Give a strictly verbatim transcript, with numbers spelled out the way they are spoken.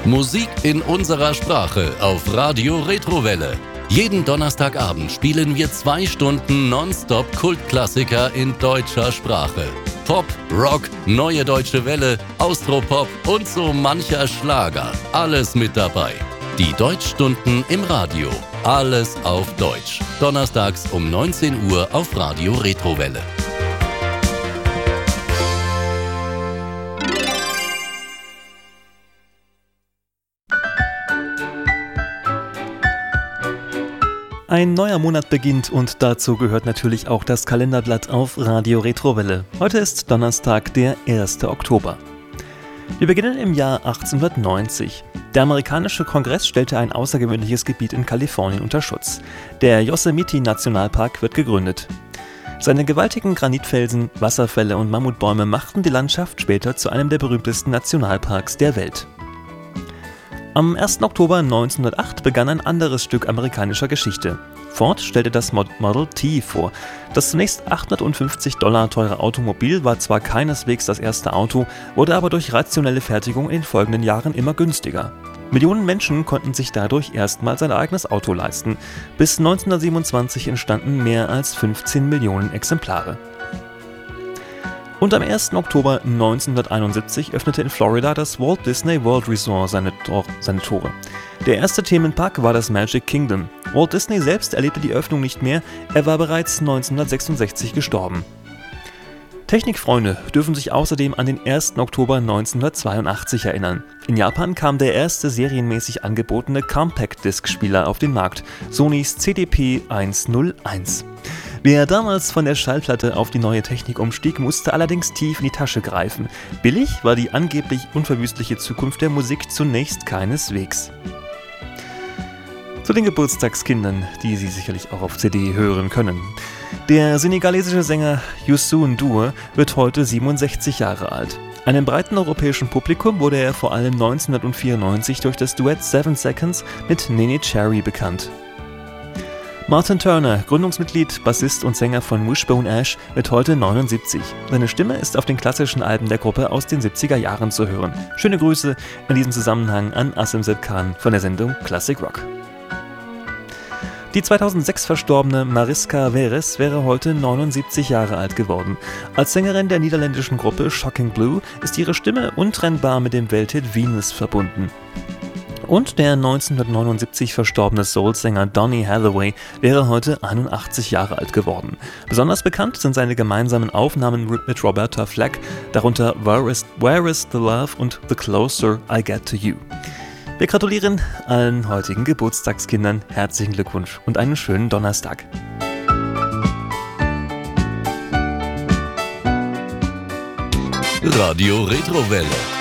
Musik in unserer Sprache auf Radio Retrowelle. Jeden Donnerstagabend spielen wir zwei Stunden nonstop Kultklassiker in deutscher Sprache. Pop, Rock, Neue Deutsche Welle, Austropop und so mancher Schlager. Alles mit dabei. Die Deutschstunden im Radio. Alles auf Deutsch. Donnerstags um neunzehn Uhr auf Radio Retrowelle. Ein neuer Monat beginnt und dazu gehört natürlich auch das Kalenderblatt auf Radio Retrowelle. Heute ist Donnerstag, der erster Oktober. Wir beginnen im Jahr achtzehnhundertneunzig. Der amerikanische Kongress stellte ein außergewöhnliches Gebiet in Kalifornien unter Schutz. Der Yosemite-Nationalpark wird gegründet. Seine gewaltigen Granitfelsen, Wasserfälle und Mammutbäume machten die Landschaft später zu einem der berühmtesten Nationalparks der Welt. Am ersten Oktober neunzehnhundertacht begann ein anderes Stück amerikanischer Geschichte. Ford stellte das Model T vor. Das zunächst achthundertfünfzig Dollar teure Automobil war zwar keineswegs das erste Auto, wurde aber durch rationelle Fertigung in den folgenden Jahren immer günstiger. Millionen Menschen konnten sich dadurch erstmals ein eigenes Auto leisten. Bis neunzehnhundertsiebenundzwanzig entstanden mehr als fünfzehn Millionen Exemplare. Und am ersten Oktober neunzehnhunderteinundsiebzig öffnete in Florida das Walt Disney World Resort seine, Tor- seine Tore. Der erste Themenpark war das Magic Kingdom. Walt Disney selbst erlebte die Öffnung nicht mehr, er war bereits neunzehnhundertsechsundsechzig gestorben. Technikfreunde dürfen sich außerdem an den ersten Oktober neunzehnhundertzweiundachtzig erinnern. In Japan kam der erste serienmäßig angebotene Compact-Disc-Spieler auf den Markt, Sonys C D P hunderteins. Wer damals von der Schallplatte auf die neue Technik umstieg, musste allerdings tief in die Tasche greifen. Billig war die angeblich unverwüstliche Zukunft der Musik zunächst keineswegs. Zu den Geburtstagskindern, die Sie sicherlich auch auf C D hören können. Der senegalesische Sänger Youssou N'Dour wird heute siebenundsechzig Jahre alt. Einem breiten europäischen Publikum wurde er vor allem neunzehnhundertvierundneunzig durch das Duett Seven Seconds mit Neneh Cherry bekannt. Martin Turner, Gründungsmitglied, Bassist und Sänger von Wishbone Ash, wird heute neunundsiebzig. Seine Stimme ist auf den klassischen Alben der Gruppe aus den siebziger Jahren zu hören. Schöne Grüße in diesem Zusammenhang an Asim Khan von der Sendung Classic Rock. Die zweitausendsechs verstorbene Mariska Veres wäre heute neunundsiebzig Jahre alt geworden. Als Sängerin der niederländischen Gruppe Shocking Blue ist ihre Stimme untrennbar mit dem Welthit Venus verbunden. Und der neunzehnhundertneunundsiebzig verstorbene Soul-Sänger Donny Hathaway wäre heute einundachtzig Jahre alt geworden. Besonders bekannt sind seine gemeinsamen Aufnahmen mit Roberta Flack, darunter Where is, Where is the Love und The Closer I Get to You. Wir gratulieren allen heutigen Geburtstagskindern, herzlichen Glückwunsch und einen schönen Donnerstag. Radio Retrowelle.